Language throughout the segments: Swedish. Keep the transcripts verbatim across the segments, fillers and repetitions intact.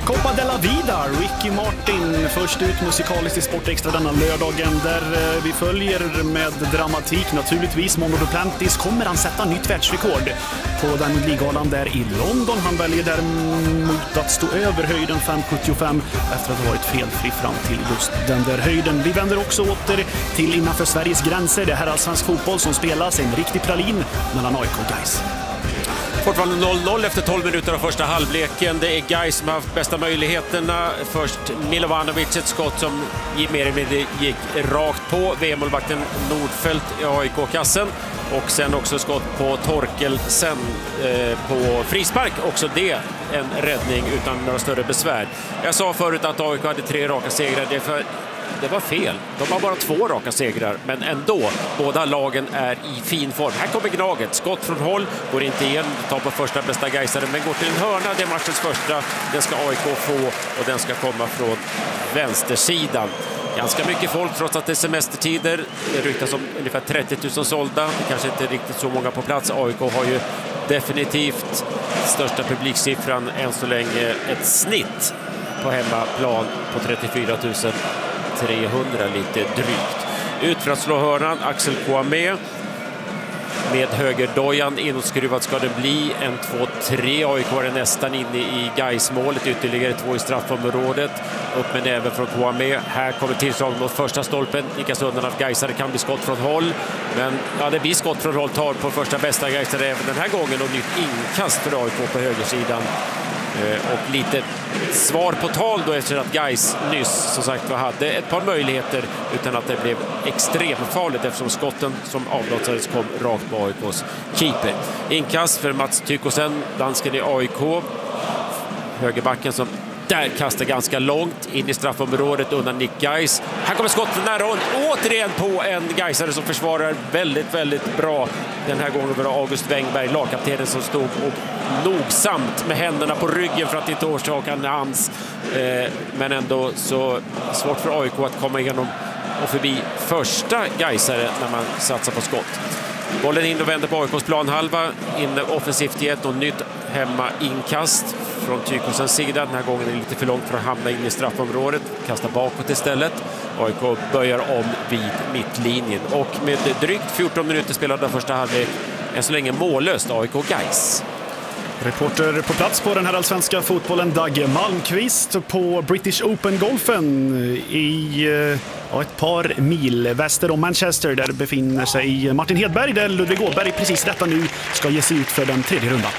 Copa della Vida, Ricky Martin först ut musikaliskt i Sport Extra denna lördagen, där vi följer med dramatik naturligtvis. Mondo Duplantis, kommer han sätta nytt världsrekord på Diamond League-galan där i London. Han väljer däremot att stå över höjden fem sjuttiofem efter att ha varit felfri fram till just den där höjden. Vi vänder också åter till innanför Sveriges gränser. Det här är allsvensk fotboll som spelas, en riktig pralin mellan A I K och Gais. Fortfarande noll noll efter tolv minuter av första halvleken. Det är Gais som har haft bästa möjligheterna. Först Milovanovic, ett skott som mer eller mindre gick rakt på V M-målvakten Nordfeldt i A I K-kassen. Och sen också skott på Torkelsen eh, på frispark. Också det en räddning utan några större besvär. Jag sa förut att A I K hade tre raka segrar. Det är för Det var fel. De har bara två raka segrar, men ändå, båda lagen är i fin form. Här kommer Gnaget. Skott från håll, går inte igen, tar på första bästa Gaisare, men går till en hörna. Det är matchens första. Den ska A I K få och den ska komma från vänstersidan. Ganska mycket folk trots att det är semestertider. Det ryktas om ungefär trettio tusen sålda. Kanske inte riktigt så många på plats. A I K har ju definitivt största publiksiffran än så länge. Ett snitt på hemmaplan på trettiofyra tusen trehundra, lite drygt. Ut för att slå hörnan, Axel Kouamé med högerdojan inåtskruvad ska det bli. En, två, tre. A I K är nästan inne i Gais-målet. Ytterligare två i straffområdet. Upp med näven från Kouamé. Här kommer tillslag mot första stolpen. Nickas undan av Gaisare, kan bli skott från håll. Men ja, det blir skott från håll. Tar på första bästa Gaisare även den här gången. Och nytt inkast för A I K på högersidan. Och lite svar på tal då efter att Gais nyss som sagt hade ett par möjligheter utan att det blev extremfarligt eftersom skotten som avlossades kom rakt på A I K:s keeper. Inkast för Mats Tykosen, dansken i A I K. Högerbacken som där kastar ganska långt in i straffområdet undan Nick Gais. Här kommer skottet nära håll. Återigen på en Gaisare som försvarar väldigt, väldigt bra. Den här gången var det August Wengberg, lagkaptenen, som stod och nogsamt med händerna på ryggen för att inte orsaka en hans. Eh, men ändå så svårt för A I K att komma igenom och förbi första Gaisare när man satsar på skott. Bollen in och vänder på A I K:s planhalva. In offensivt i ett och nytt hemma inkast från Tykosens sida. Den här gången är det lite för långt för att hamna in i straffområdet. Kastar bakåt istället. A I K börjar om vid mittlinjen. Och med drygt fjorton minuter spelade första halvlek än så länge mållöst A I K Gais. Reporter på plats på den här allsvenska fotbollen, Dag Malmqvist på British Open-golfen i ja, ett par mil väster om Manchester. Där befinner sig Martin Hedberg, där Ludvig Åberg precis detta nu ska ge sig ut för den tredje rundan.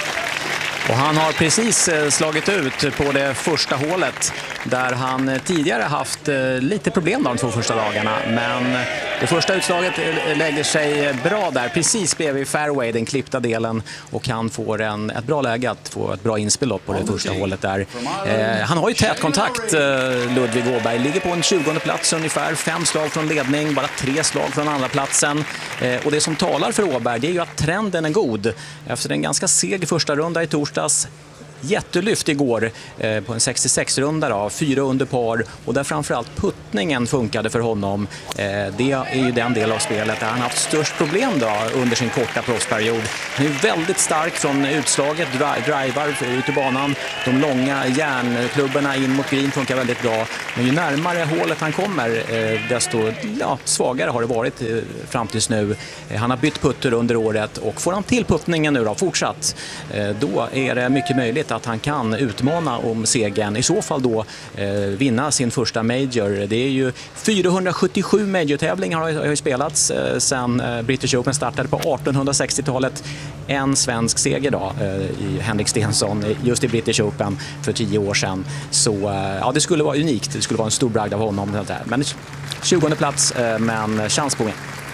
Och han har precis slagit ut på det första hålet där han tidigare haft lite problem de två första dagarna. Men det första utslaget lägger sig bra där, precis bredvid fairway, den klippta delen. Och han får en, ett bra läge att få ett bra inspel på det första hålet där. Eh, han har ju tät kontakt, eh, Ludvig Åberg. Ligger på en tjugonde plats ungefär. Fem slag från ledning, bara tre slag från andra platsen. Eh, och det som talar för Åberg, det är ju att trenden är god. Efter en ganska seg första runda i torsdags. Jättelyft igår eh, på en sextiosex-runda då, fyra under par, och där framförallt puttningen funkade för honom. Eh, det är ju den del av spelet där han haft störst problem då under sin korta proffsperiod. Han är väldigt stark från utslaget, dri- drivar ut i banan. De långa järnklubborna in mot green funkar väldigt bra. Men ju närmare hålet han kommer, eh, desto ja, svagare har det varit eh, fram tills nu. Eh, han har bytt putter under året, och får han till puttningen nu då, fortsatt, eh, då är det mycket möjligt att han kan utmana om segern, i så fall då eh, vinna sin första major. Det är ju fyrahundrasjuttiosju major-tävlingar har, har ju spelats eh, sedan eh, British Open startade på artonhundrasextiotalet. En svensk seger då eh, i Henrik Stenson just i British Open för tio år sedan. Så eh, ja, det skulle vara unikt. Det skulle vara en stor bragd av honom. Men tjugonde plats, eh, men chans på mig.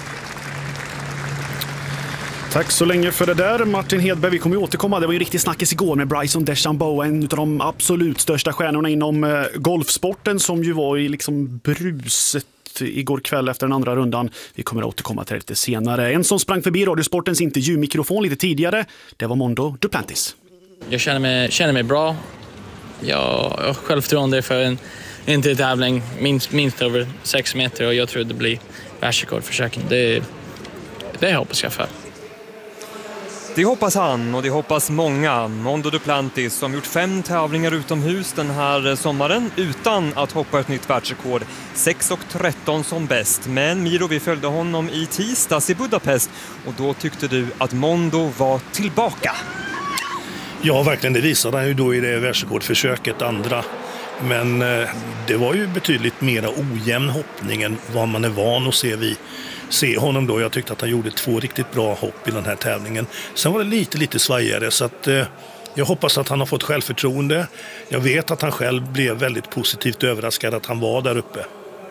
Tack så länge för det där, Martin Hedberg. Vi kommer ju återkomma. Det var ju riktigt snackis igår med Bryson DeChambeau, en av de absolut största stjärnorna inom golfsporten, som ju var i liksom bruset igår kväll efter den andra rundan. Vi kommer att återkomma till det lite senare. En som sprang förbi Radiosportens intervjumikrofon lite tidigare, det var Mondo Duplantis. Jag känner mig, känner mig bra. Jag har självförtroende för en intertävling minst, minst över sex meter, och jag tror det blir världsrekordförsöken. Det, det hoppas jag för. Det hoppas han och det hoppas många. Mondo Duplantis som gjort fem tävlingar utomhus den här sommaren utan att hoppa ett nytt världsrekord. sex och tretton som bäst. Men Miro, vi följde honom i tisdags i Budapest och då tyckte du att Mondo var tillbaka. Ja, verkligen. Det visade han ju då i det världsrekordförsöket andra. Men eh, det var ju betydligt mera ojämn hoppning än vad man är van att se vi se honom då. Jag tyckte att han gjorde två riktigt bra hopp i den här tävlingen. Sen var det lite, lite svajigare så att eh, jag hoppas att han har fått självförtroende. Jag vet att han själv blev väldigt positivt överraskad att han var där uppe.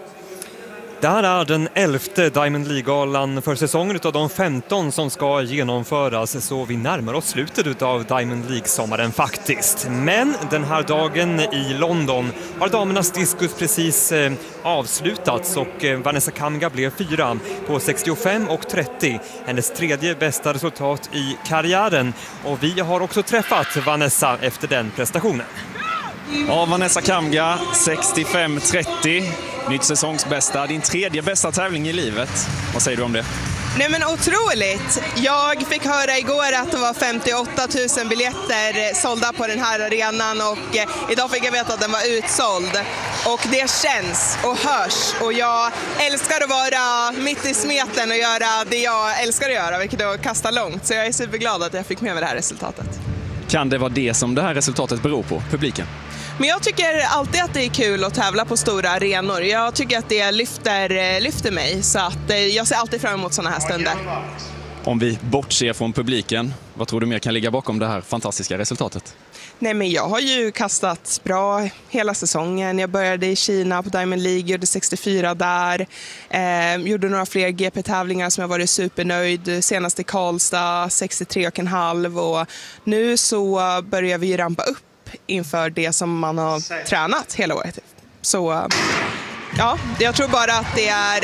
Det här är den elfte Diamond League-galan för säsongen utav de femton som ska genomföras, så vi närmar oss slutet av Diamond League-sommaren faktiskt. Men den här dagen i London har damernas diskus precis eh, avslutats och eh, Vanessa Kamga blev fyra på sextiofem och trettio. Hennes tredje bästa resultat i karriären, och vi har också träffat Vanessa efter den prestationen. Ja, Vanessa Kamga, sextiofem trettio. Nytt säsongsbästa, din tredje bästa tävling i livet. Vad säger du om det? Nej men otroligt. Jag fick höra igår att det var femtioåtta tusen biljetter sålda på den här arenan och eh, idag fick jag veta att den var utsåld. Och det känns och hörs och jag älskar att vara mitt i smeten och göra det jag älskar att göra, vilket är att kasta långt. Så jag är superglad att jag fick med mig det här resultatet. Kan det vara det som det här resultatet beror på, publiken? Men jag tycker alltid att det är kul att tävla på stora arenor. Jag tycker att det lyfter, lyfter mig, så att jag ser alltid fram emot sådana här stunder. Om vi bortser från publiken, vad tror du mer kan ligga bakom det här fantastiska resultatet? Nej, men jag har ju kastat bra hela säsongen. Jag började i Kina på Diamond League, gjorde sextiofyra där. Eh, gjorde några fler G P-tävlingar som jag varit supernöjd. Senast i Karlstad, sextiotre och en halv. Och nu så börjar vi rampa upp inför det som man har tränat hela året. Så ja, jag tror bara att det är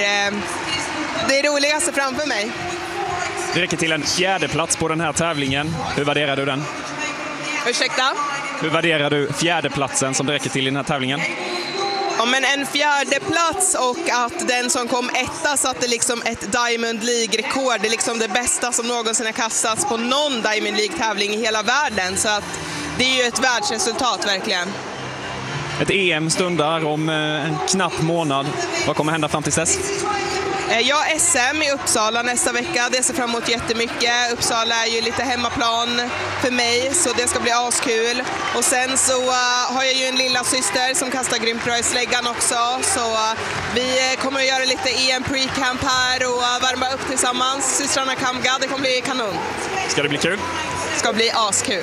det roligaste framför mig. Det räcker till en fjärde plats på den här tävlingen. Hur värderar du den? Ursäkta? Hur värderar du fjärde platsen som det räcker till i den här tävlingen? Ja, men en fjärde plats och att den som kom etta satte liksom ett Diamond League-rekord. Det är liksom det bästa som någonsin har kastats på någon Diamond League-tävling i hela världen. Så att det är ju ett världsresultat verkligen. Ett E M stundar om en knapp månad. Vad kommer hända fram till dess? Jag har S M i Uppsala nästa vecka. Det ser fram emot jättemycket. Uppsala är ju lite hemmaplan för mig, så det ska bli askul. Och sen så uh, har jag ju en lilla syster som kastar grymt bra i släggan också. Så uh, vi kommer att göra lite E M pre-camp här och uh, värma upp tillsammans. Systrarna Kamga, det kommer bli kanon. Ska det bli kul? Det ska bli askul.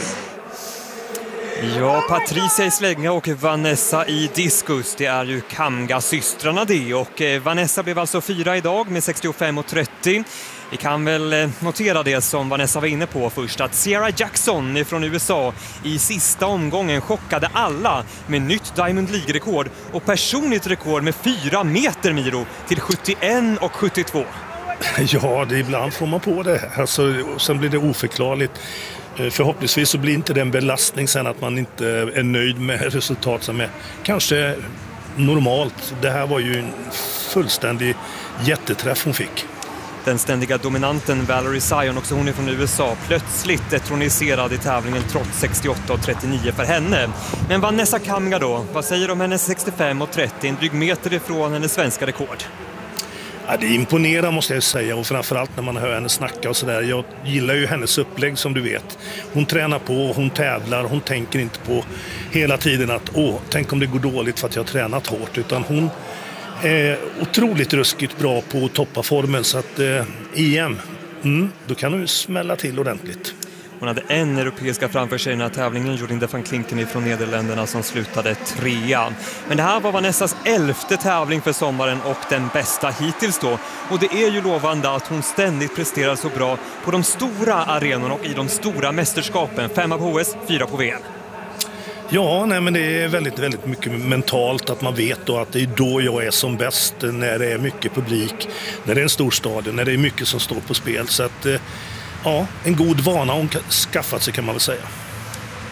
Ja, Patricia i slägga och Vanessa i diskus. Det är ju Kamga-systrarna det. Och Vanessa blev alltså fyra idag med sextiofem och trettio. Vi kan väl notera det som Vanessa var inne på först, att Sierra Jackson från U S A i sista omgången chockade alla med nytt Diamond League-rekord och personligt rekord med fyra meter, Miro, till sjuttioen och sjuttiotvå. Ja, det ibland får man på det. Alltså, sen blir det oförklarligt. Förhoppningsvis så blir inte det en belastning sen att man inte är nöjd med resultat som är kanske normalt. Det här var ju en fullständig jätteträff hon fick. Den ständiga dominanten Valerie Zion, också hon är från U S A, plötsligt detroniserad i tävlingen trots sextioåtta och trettionio för henne. Men Vanessa Kamga då, vad säger du om hennes sextiofem och trettio, en dryg meter ifrån hennes svenska rekord? Ja, det imponerar måste jag säga, och framförallt när man hör henne snacka och sådär. Jag gillar ju hennes upplägg som du vet. Hon tränar på, hon tävlar, hon tänker inte på hela tiden att åh, tänk om det går dåligt för att jag har tränat hårt. Utan hon är otroligt ruskigt bra på att toppa formen, så att eh, E M, mm, då kan hon ju smälla till ordentligt. Hon hade en europeiska framför sig i den här tävlingen, Jorinde van Klinken från Nederländerna, som slutade trea. Men det här var Vanessas elfte tävling för sommaren och den bästa hittills då. Och det är ju lovande att hon ständigt presterar så bra på de stora arenorna och i de stora mästerskapen. Femma på H S, fyra på V M. Ja, nej, men det är väldigt, väldigt mycket mentalt att man vet då att det är då jag är som bäst, när det är mycket publik, när det är en stor stadion, när det är mycket som står på spel. Så att ja, en god vana hon skaffat sig kan man väl säga.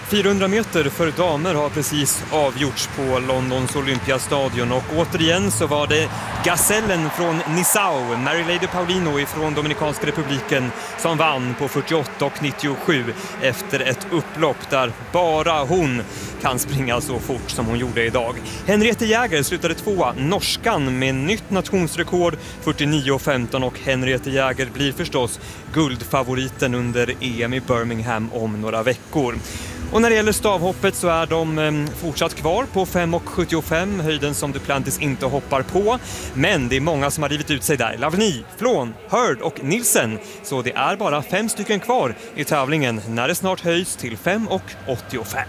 fyrahundra meter för damer har precis avgjorts på Londons Olympiastadion och återigen så var det gazellen från Nissau, Mary Lady Paulino ifrån Dominikanska republiken, som vann på fyrtioåtta och nittiosju efter ett upplopp där bara hon kan springa så fort som hon gjorde idag. Henriette Jäger slutade tvåa, norskan, med nytt nationsrekord fyrtionio femton, och Henriette Jäger blir förstås guldfavoriten under E M i Birmingham om några veckor. Och när det gäller stavhoppet så är de eh, fortsatt kvar på fem och sjuttiofem, höjden som Duplantis inte hoppar på. Men det är många som har rivit ut sig där. Lavny, Flon, Hurd och Nielsen. Så det är bara fem stycken kvar i tävlingen när det snart höjs till fem och åttiofem.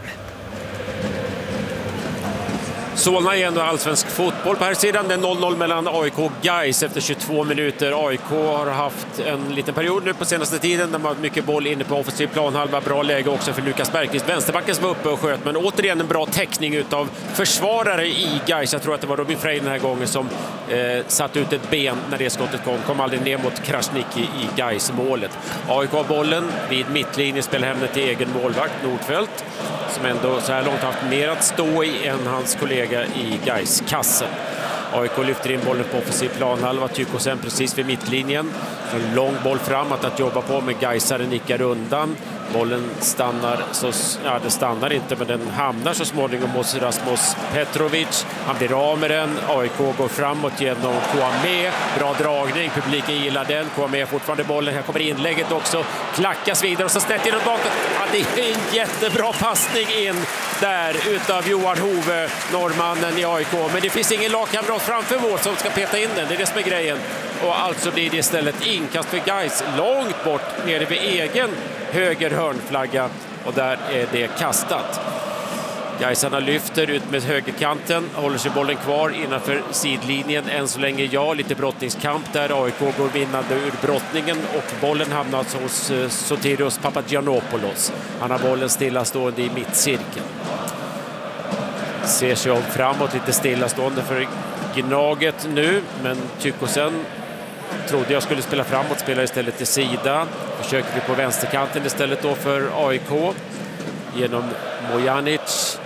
Solna igen och allsvensk fotboll på här sidan. Det är noll noll mellan A I K och Gais efter tjugotvå minuter. A I K har haft en liten period nu på senaste tiden. De har haft mycket boll inne på offensiv planhalva. Bra läge också för Lukas Bergqvist. Vänsterbacken som var uppe och sköt. Men återigen en bra täckning utav försvarare i Gais. Jag tror att det var Robin Frey den här gången som eh, satt ut ett ben när det skottet kom. Kom aldrig ner mot Krasniqi i Gais-målet. A I K har bollen vid mittlinjen, spelar hem till egen målvakt Nordfeldt, som ändå så här långt haft mer att stå i än hans kollega i Gais-kassen. A I K lyfter in bollen på offensiv planhalva. Tykosen precis vid mittlinjen. En lång boll framåt att jobba på, med Gaisaren nickar undan. Bollen stannar, så, ja det stannar inte, men den hamnar så småningom hos Rasmus Petrovic. Han blir av med den. A I K går framåt genom Kouame. Bra dragning, publiken gillar den. Kouame fortfarande bollen. Här kommer inlägget också. Klackas vidare och så snett inåt bakåt. Ja, det är en jättebra passning in där utav Johan Hove, norrmannen i A I K. Men det finns ingen lagkamrat framför mål som ska peta in den. Det är det som är grejen. Och alltså blir det istället inkast för Gais långt bort nere vid egen höger hörnflagga, och där är det kastat. Gaisarna lyfter ut med högerkanten, håller sig bollen kvar innanför sidlinjen. Än så länge ja, lite brottningskamp där. A I K går vinnande ur brottningen och bollen hamnar hos Sotirios Papagiannopoulos. Han har bollen stillastående i mittcirkeln. Ser sig om framåt, lite stillastående för Gnaget nu, men Tykosen trodde jag skulle spela framåt, spelar istället till sida. Försöker vi på vänsterkanten istället då för A I K genom Mojanic.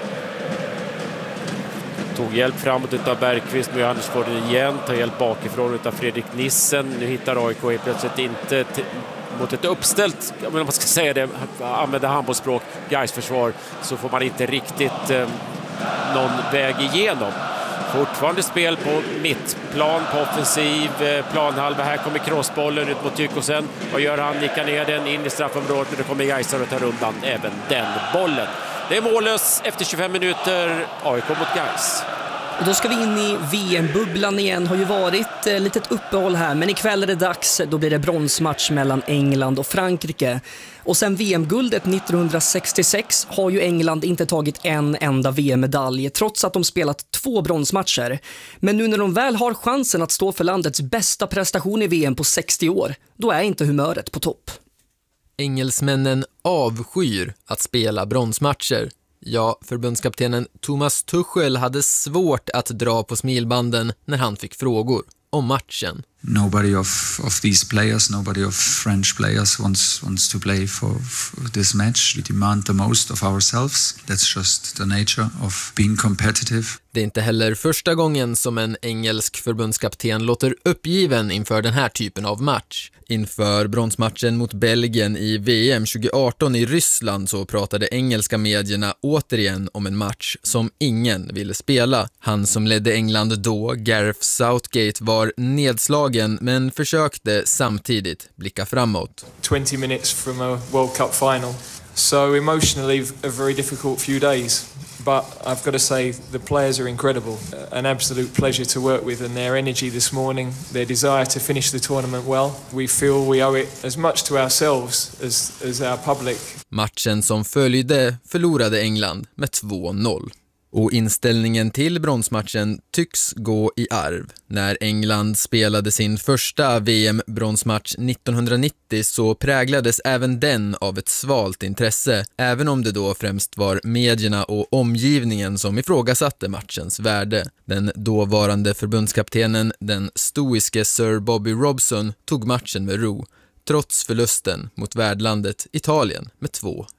Tog hjälp framåt utav Bergqvist. Mojanic får den igen, tar hjälp bakifrån utav Fredrik Nissen. Nu hittar A I K plötsligt inte till, mot ett uppställt, om man ska säga det, använda handbollsspråk, Gais försvar, så får man inte riktigt eh, någon väg igenom. Fortfarande spel på mittplan, på offensiv planhalva. Här kommer crossbollen ut mot Tykosen. Vad gör han? Nickar ner den in i straffområdet, men det kommer Gaisar och tar undan även den bollen. Det är mållös efter tjugofem minuter. A I K mot Gais. Och då ska vi in i V M-bubblan igen. Har ju varit eh, litet uppehåll här, men ikväll är det dags. Då blir det bronsmatch mellan England och Frankrike. Och sen V M-guldet nittonhundrasextiosex har ju England inte tagit en enda V M-medalj, trots att de spelat två bronsmatcher. Men nu när de väl har chansen att stå för landets bästa prestation i V M på sextio år, då är inte humöret på topp. Engelsmännen avskyr att spela bronsmatcher. Ja, förbundskaptenen Thomas Tuchel hade svårt att dra på smilbanden när han fick frågor om matchen. Nobody of, of these players, nobody of French players wants, wants to play for, for this match. We demand the most of ourselves. That's just the nature of being competitive. Det är inte heller första gången som en engelsk förbundskapten låter uppgiven inför den här typen av match. Inför bronsmatchen mot Belgien i V M tjugoarton i Ryssland så pratade engelska medierna återigen om en match som ingen ville spela. Han som ledde England då, Gareth Southgate, var nedslagen men försökte samtidigt blicka framåt. twenty minutes from a World Cup final. So emotionally a very difficult few days. But I've got to say the players are incredible. An absolute pleasure to work with, and their energy this morning, their desire to finish the tournament well. We feel we owe it as much to ourselves as, as our public. Matchen som följde förlorade England med två noll. Och inställningen till bronsmatchen tycks gå i arv. När England spelade sin första V M-bronsmatch nittonhundranittio så präglades även den av ett svalt intresse, även om det då främst var medierna och omgivningen som ifrågasatte matchens värde. Den dåvarande förbundskaptenen, den stoiske Sir Bobby Robson, tog matchen med ro, trots förlusten mot värdlandet Italien med två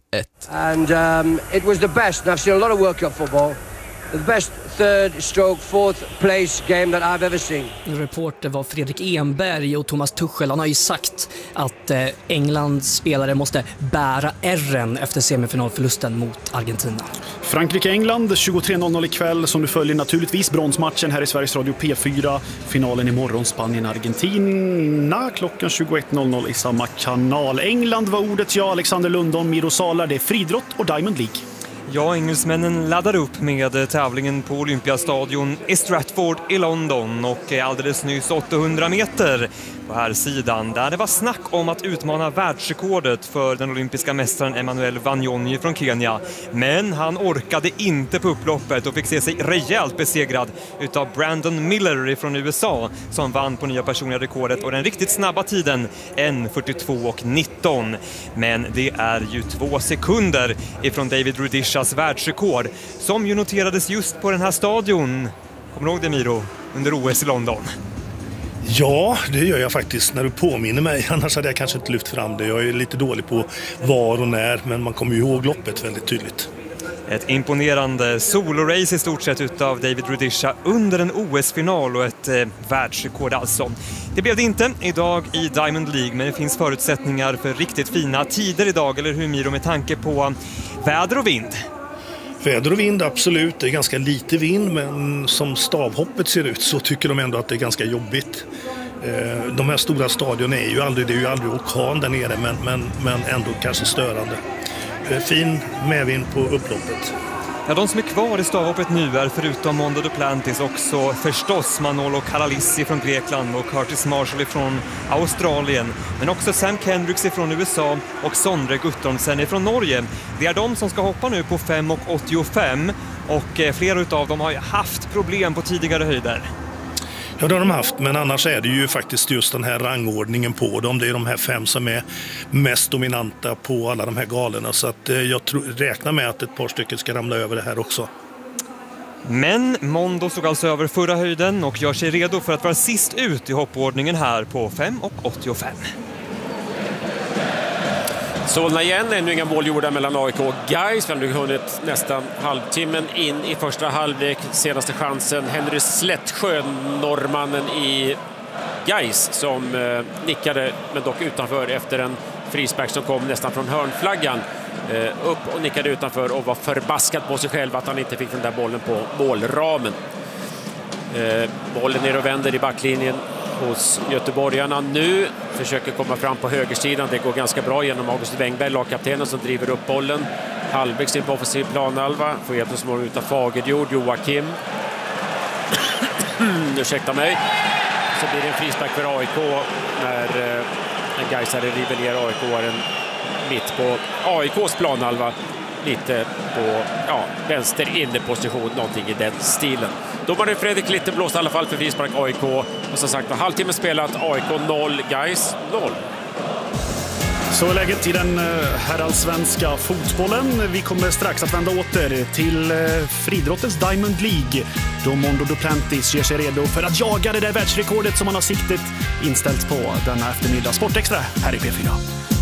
ett. And um, it was the best, and I've seen a lot of World Cup football, the best third stroke fourth place game that I've ever seen. Reporter var Fredrik Enberg och Thomas Tuchel. Han har ju sagt att eh, Englands spelare måste bära ärren efter semifinalförlusten mot Argentina. Frankrike-England tjugotre noll noll ikväll, som du följer naturligtvis bronsmatchen här i Sveriges Radio P fyra. Finalen imorgon, Spanien-Argentina klockan tjugoett noll noll i samma kanal. England var ordet, ja. Alexander Lundon, Miro Salar, det är friidrott och Diamond League. Ja, engelsmännen laddar upp med tävlingen på Olympiastadion i Stratford i London och alldeles nyss åttahundra meter på här sidan där det var snack om att utmana världsrekordet för den olympiska mästaren Emmanuel Wanyonyi från Kenya. Men han orkade inte på upploppet och fick se sig rejält besegrad utav Brandon Miller från U S A som vann på nya personliga rekordet och den riktigt snabba tiden en fyrtiotvå nitton. Men det är ju två sekunder ifrån David Rudishas världsrekord som ju noterades just på den här stadion. Kommer du ihåg det, Miro? Under O S i London. Ja, det gör jag faktiskt när du påminner mig. Annars hade jag kanske inte lyft fram det. Jag är lite dålig på var och när, men man kommer ju ihåg loppet väldigt tydligt. Ett imponerande solorace i stort sett utav David Rudisha under en O S-final och ett eh, världsrekord alltså. Det blev det inte idag i Diamond League, men det finns förutsättningar för riktigt fina tider idag, eller hur, Miro, med tanke på väder och vind? Väder och vind, absolut. Det är ganska lite vind, men som stavhoppet ser ut så tycker de ändå att det är ganska jobbigt. De här stora stadion är ju aldrig, det är ju aldrig orkan där nere, men, men, men ändå kanske störande. Fin medvind på upploppet. Ja, de som är kvar i stavhoppet nu är förutom Mondo Duplantis också förstås Manolo Caralissi från Grekland och Curtis Marshall från Australien. Men också Sam Kendricks från U S A och Sondre Guttormsen från Norge. Det är de som ska hoppa nu på fem och åttiofem och flera utav dem har ju haft problem på tidigare höjder. Ja, det har de haft, men annars är det ju faktiskt just den här rangordningen på dem. Det är de här fem som är mest dominanta på alla de här galerna. Så att jag tror, räknar med att ett par stycken ska ramla över det här också. Men Mondo såg alltså över förra höjden och gör sig redo för att vara sist ut i hoppordningen här på fem och åttiofem. Solna igen, ännu inga mål gjorda mellan A I K och Gais. Vi har nu hunnit nästan halvtimmen in i första halvlek. Senaste chansen, Henry Slättsjö, norrmannen i Gais, som eh, nickade, men dock utanför efter en frispark som kom nästan från hörnflaggan. Eh, upp och nickade utanför och var förbaskad på sig själv att han inte fick den där bollen på målramen. Eh, bollen ner och vänder i backlinjen hos göteborgarna nu. Försöker komma fram på högersidan. Det går ganska bra genom August Wengberg, lagkaptenen, som driver upp bollen. Halvvägs in på offensiv planhalva. Får hjälp som mål utav Fagerjord, Joakim. Ursäkta mig. Så blir det en frispark för A I K när eh, en Gaisare river ner A I K-aren mitt på A I K:s planhalva. Lite på ja, vänster inneposition, någonting i den stilen. Domaren Fredrik Litte blåst i alla fall för frispark A I K. Och som sagt, halvtimme spelat, A I K noll, Gais noll. Så är läget i den herrallsvenska fotbollen. Vi kommer strax att vända åter till friidrottens Diamond League, då Mondo Duplantis ger sig redo för att jaga det där världsrekordet som han har siktet inställt på denna eftermiddag. Sportextra här i P fyra.